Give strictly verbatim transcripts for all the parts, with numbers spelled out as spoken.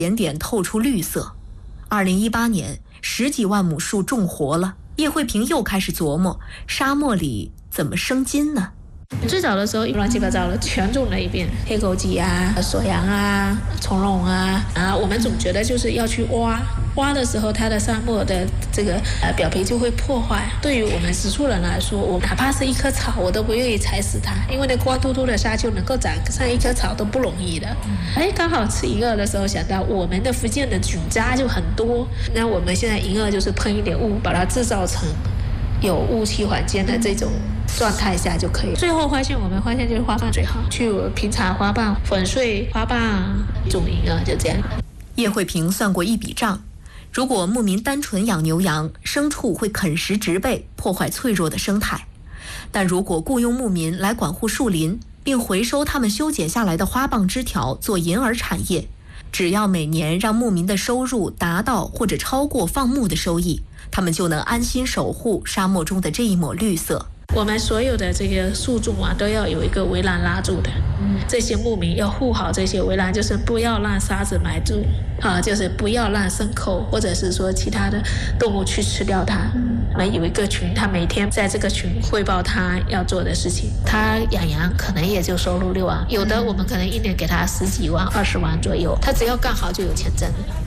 点点透出绿色。二零一八年，十几万亩树种活了，叶慧萍又开始琢磨，沙漠里怎么生金呢？ 最早的时候乱七八糟的全种了一遍，黑枸杞啊、锁阳啊、从容啊，啊，我们总觉得就是要去挖，挖的时候它的沙漠的这个呃表皮就会破坏。对于我们植树人来说，我哪怕是一棵草，我都不愿意踩死它，因为那光秃秃的沙丘能够长上一棵草都不容易的。哎，刚好吃银耳的时候想到，我们的福建的菌渣就很多，那我们现在银耳就是喷一点雾，把它制造成有雾气环境的这种状态下就可以。最后发现，我们发现就是花瓣最好，去平查花瓣、粉碎花瓣、种银耳，就这样。 叶慧萍算过一笔账，如果牧民单纯养牛羊，牲畜会啃食植被，破坏脆弱的生态；但如果雇佣牧民来管护树林，并回收他们修剪下来的花棒枝条做银耳产业，只要每年让牧民的收入达到或者超过放牧的收益，他们就能安心守护沙漠中的这一抹绿色。 我们所有的这个树种啊，都要有一个围栏拉住的。嗯，这些牧民要护好这些围栏，就是不要让沙子埋住啊，就是不要让牲口或者是说其他的动物去吃掉它。我们有一个群，他每天在这个群汇报他要做的事情。他养羊可能也就收入六万，有的我们可能一年给他十几万、二十万左右，他只要干好就有钱挣。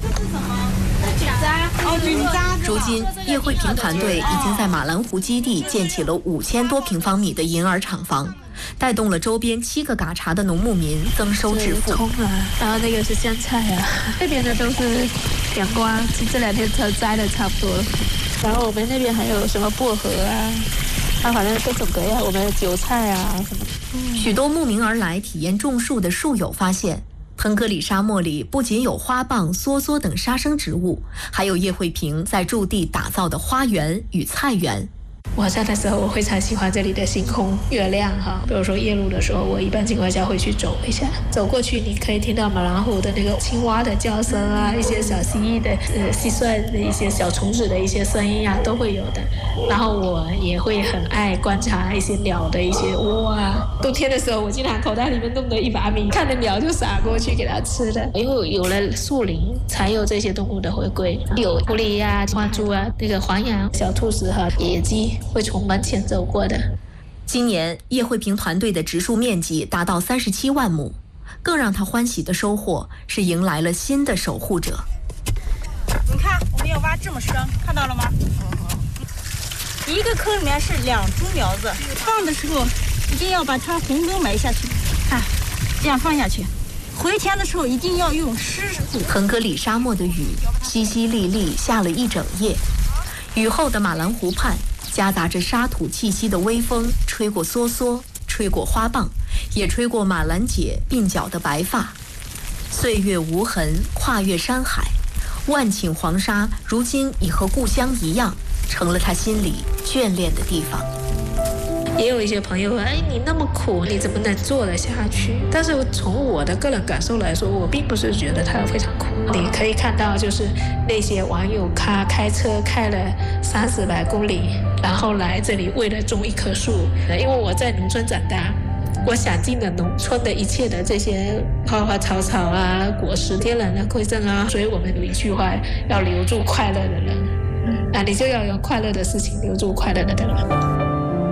如今，叶慧萍团队已经在马兰湖基地建起了五千多平方米的银耳厂房，带动了周边七个嘎查的农牧民增收致富。 葱啊，然后那个是香菜啊，这边的都是凉瓜，这两天才摘的差不多了。然后我们那边还有什么薄荷啊，啊，反正各种各样，我们的韭菜啊什么的。 嗯、许多慕名而来体验种树的树友发现，腾格里沙漠里不仅有花蚌、梭梭等沙生植物，还有叶慧萍在驻地打造的花园与菜园。 晚上的时候，我非常喜欢这里的星空、月亮哈。比如说夜路的时候，我一般情况下会去走一下，走过去你可以听到马兰湖的那个青蛙的叫声啊，一些小蜥蜴的、呃蟋蟀的一些小虫子的一些声音啊，都会有的。然后我也会很爱观察一些鸟的一些窝啊。冬天的时候，我经常口袋里面弄的一把米，看着鸟就撒过去给它吃的。因为有了树林，才有这些动物的回归，有狐狸呀、花猪啊，那个黄羊、小兔子和野鸡会从门前走过的。 今年叶慧萍团队的植树面积达到三十七万亩，更让他欢喜的收获是迎来了新的守护者。 你看，我们要挖这么深，看到了吗？一个坑里面是两株苗子，放的时候一定要把它红根埋下去，看，这样放下去。回填的时候一定要用湿土。 腾格里沙漠的雨淅淅沥沥下了一整夜，雨后的马兰湖畔夹杂着沙土气息的微风，吹过梭梭，吹过花蚌，也吹过马兰姐鬓角的白发。岁月无痕，跨越山海，万顷黄沙如今已和故乡一样，成了他心里眷恋的地方。 也有一些朋友说，哎，你那么苦，你怎么能做得下去？但是从我的个人感受来说，我并不是觉得它非常苦。你可以看到，就是那些网友他开车开了三四百公里，然后来这里为了种一棵树。因为我在农村长大，我想尽了农村的一切的这些花花草草啊、果实、天然的馈赠啊，所以我们有一句话，要留住快乐的人，啊，你就要有快乐的事情，留住快乐的人。